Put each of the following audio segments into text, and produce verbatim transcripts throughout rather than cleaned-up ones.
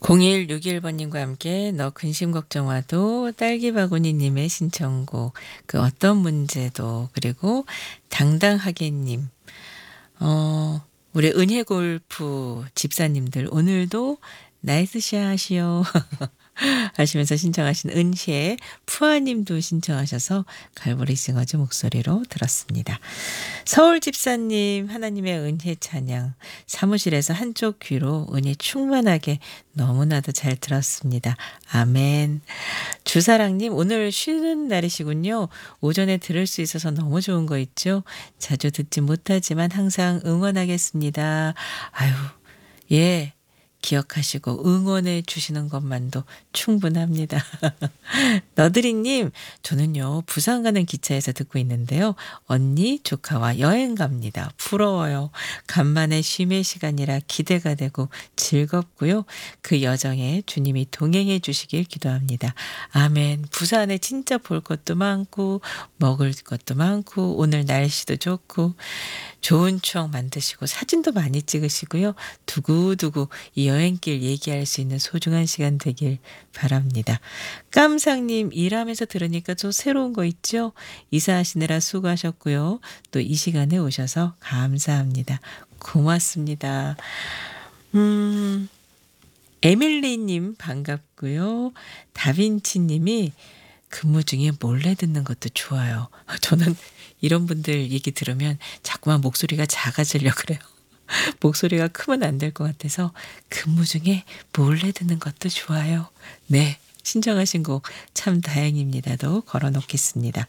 공일육일 번님과 함께 너 근심 걱정 와도 딸기바구니님의 신청곡 그 어떤 문제도 그리고 당당하게님 어 우리 은혜골프 집사님들 오늘도 나이스샷이요 하시면서 신청하신 은혜 푸아님도 신청하셔서 갈보리 싱어즈 목소리로 들었습니다. 서울 집사님 하나님의 은혜 찬양 사무실에서 한쪽 귀로 은혜 충만하게 너무나도 잘 들었습니다. 아멘. 주사랑님 오늘 쉬는 날이시군요. 오전에 들을 수 있어서 너무 좋은 거 있죠. 자주 듣지 못하지만 항상 응원하겠습니다. 아유 예. 기억하시고 응원해 주시는 것만도 충분합니다. 너드리님, 저는요, 부산 가는 기차에서 듣고 있는데요. 언니, 조카와 여행 갑니다. 부러워요. 간만에 쉼의 시간이라 기대가 되고 즐겁고요. 그 여정에 주님이 동행해 주시길 기도합니다. 아멘. 부산에 진짜 볼 것도 많고, 먹을 것도 많고, 오늘 날씨도 좋고, 좋은 추억 만드시고 사진도 많이 찍으시고요. 두고두고 이 여행길 얘기할 수 있는 소중한 시간 되길 바랍니다. 깜상님 일하면서 들으니까 또 새로운 거 있죠? 이사하시느라 수고하셨고요. 또 이 시간에 오셔서 감사합니다. 고맙습니다. 음, 에밀리님 반갑고요. 다빈치님이 근무 중에 몰래 듣는 것도 좋아요. 저는 이런 분들 얘기 들으면 자꾸만 목소리가 작아지려고 그래요. 목소리가 크면 안 될 것 같아서 근무 중에 몰래 듣는 것도 좋아요. 네, 신청하신 곡 참 다행입니다도 걸어놓겠습니다.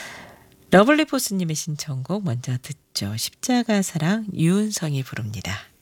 러블리포스님의 신청곡 먼저 듣죠. 십자가 사랑 유은성이 부릅니다.